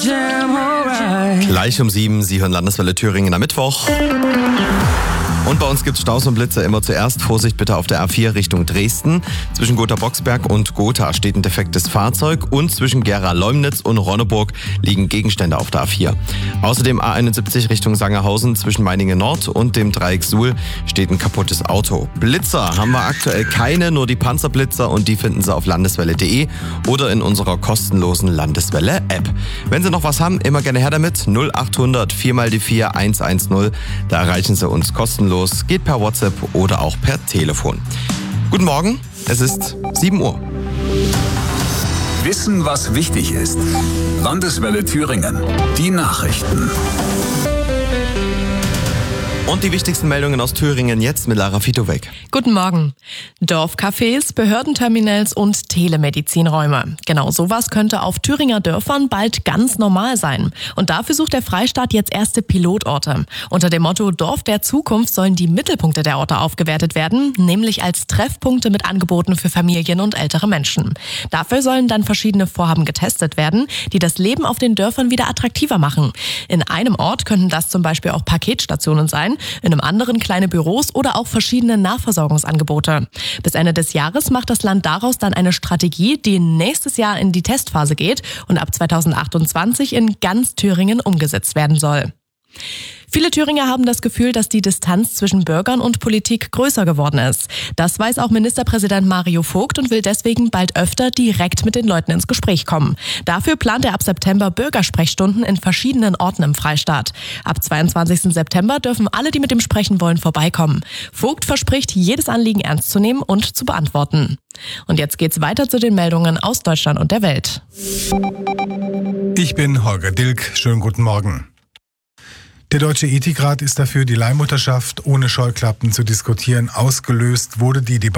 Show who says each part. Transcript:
Speaker 1: Gleich um 7, Sie hören Landeswelle Thüringen am Mittwoch. Und bei uns gibt es Staus und Blitze immer zuerst. Vorsicht bitte auf der A4 Richtung Dresden. Zwischen Gotha-Boxberg und Gotha steht ein defektes Fahrzeug und zwischen Gera-Leumnitz und Ronneburg liegen Gegenstände auf der A4. Außerdem A71 Richtung Sangerhausen zwischen Meiningen Nord und dem Dreieck Suhl steht ein kaputtes Auto. Blitzer haben wir aktuell keine, nur die Panzerblitzer und die finden Sie auf landeswelle.de oder in unserer kostenlosen Landeswelle-App. Wenn Sie noch was haben, immer gerne her damit. 0800 4x4 110. Da erreichen Sie uns kostenlos. Geht per WhatsApp oder auch per Telefon. Guten Morgen, es ist 7 Uhr.
Speaker 2: Wissen, was wichtig ist. Landeswelle Thüringen. Die Nachrichten.
Speaker 1: Und die wichtigsten Meldungen aus Thüringen jetzt mit Lara Fitowek.
Speaker 3: Guten Morgen. Dorfcafés, Behördenterminals und Telemedizinräume. Genau sowas könnte auf Thüringer Dörfern bald ganz normal sein. Und dafür sucht der Freistaat jetzt erste Pilotorte. Unter dem Motto Dorf der Zukunft sollen die Mittelpunkte der Orte aufgewertet werden, nämlich als Treffpunkte mit Angeboten für Familien und ältere Menschen. Dafür sollen dann verschiedene Vorhaben getestet werden, die das Leben auf den Dörfern wieder attraktiver machen. In einem Ort könnten das zum Beispiel auch Paketstationen sein, in einem anderen kleine Büros oder auch verschiedene Nahversorgungsangebote. Bis Ende des Jahres macht das Land daraus dann eine Strategie, die nächstes Jahr in die Testphase geht und ab 2028 in ganz Thüringen umgesetzt werden soll. Viele Thüringer haben das Gefühl, dass die Distanz zwischen Bürgern und Politik größer geworden ist. Das weiß auch Ministerpräsident Mario Vogt und will deswegen bald öfter direkt mit den Leuten ins Gespräch kommen. Dafür plant er ab September Bürgersprechstunden in verschiedenen Orten im Freistaat. Ab 22. September dürfen alle, die mit ihm sprechen wollen, vorbeikommen. Vogt verspricht, jedes Anliegen ernst zu nehmen und zu beantworten. Und jetzt geht's weiter zu den Meldungen aus Deutschland und der Welt.
Speaker 4: Ich bin Holger Dilk. Schönen guten Morgen. Der Deutsche Ethikrat ist dafür, die Leihmutterschaft ohne Scheuklappen zu diskutieren. Ausgelöst wurde die Debatte